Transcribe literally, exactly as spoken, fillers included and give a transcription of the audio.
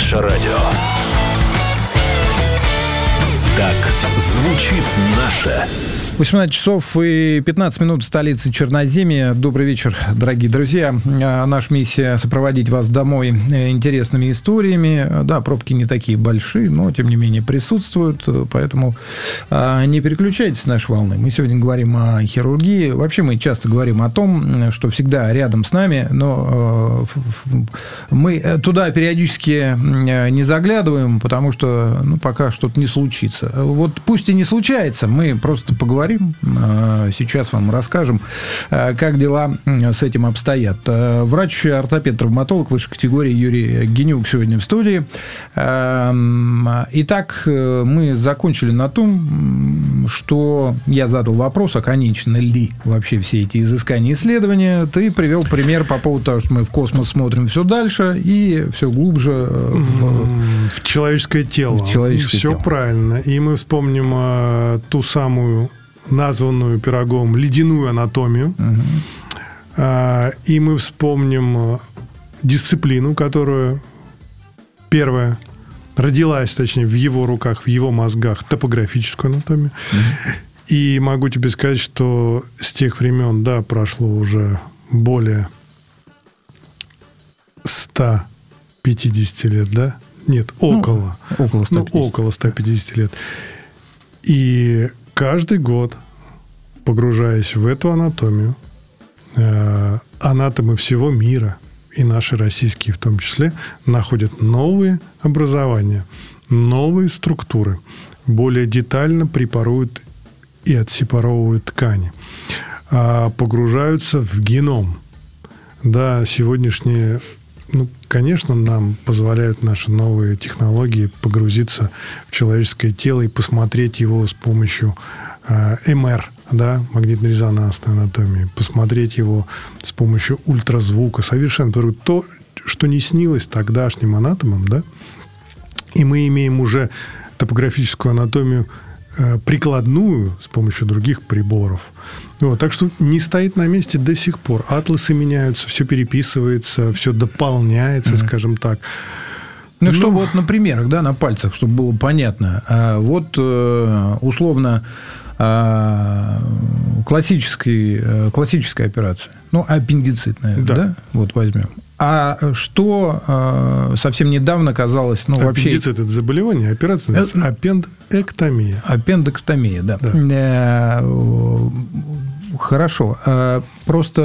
Наше радио. Так звучит наше. восемнадцать часов и пятнадцать минут в столице Черноземья. Добрый вечер, дорогие друзья. Наша миссия — сопроводить вас домой интересными историями. Да, пробки не такие большие, но, тем не менее, присутствуют. Поэтому не переключайтесь с нашей волны. Мы сегодня говорим о хирургии. Вообще мы часто говорим о том, что всегда рядом с нами, но мы туда периодически не заглядываем, потому что ну, пока что-то не случится. Вот пусть и не случается, мы просто поговорим. Сейчас вам расскажем, как дела с этим обстоят. Врач-ортопед-травматолог высшей категории Юрий Генюк сегодня в студии. Итак, мы закончили на том, что я задал вопрос, а конечны ли вообще все эти изыскания и исследования. Ты привел пример по поводу того, что мы в космос смотрим все дальше и все глубже в, в человеческое тело. В человеческое все тело. Правильно. И мы вспомним а, ту самую названную Пирогом ледяную анатомию. Угу. А, и мы вспомним дисциплину, которую первая родилась, точнее, в его руках, в его мозгах, топографическую анатомию. Угу. И могу тебе сказать, что с тех времен, да, прошло уже более ста пятидесяти лет, да? Нет, около. Ну, около ста пятидесяти. Ну, около ста пятидесяти лет. И каждый год, погружаясь в эту анатомию, э, анатомы всего мира, и наши российские в том числе, находят новые образования, новые структуры, более детально препаруют и отсепаровывают ткани, э, погружаются в геном. Да, сегодняшние... Ну, конечно, нам позволяют наши новые технологии погрузиться в человеческое тело и посмотреть его с помощью э, эм эр, да, магнитно-резонансной анатомии, посмотреть его с помощью ультразвука. Совершенно то, что не снилось тогдашним анатомам, да, и мы имеем уже топографическую анатомию э, прикладную с помощью других приборов. Вот, так что не стоит на месте до сих пор. Атласы меняются, все переписывается, все дополняется, mm-hmm. скажем так. Ну, ну, что вот на примерах, да, на пальцах, чтобы было понятно. Вот, условно, классическая, классическая операция, ну, аппендицитная, да. да, вот возьмем. А что совсем недавно казалось, ну, вообще... Аппендицит – это заболевание, операция – это аппендэктомия. Аппендэктомия, да. да. Хорошо. Просто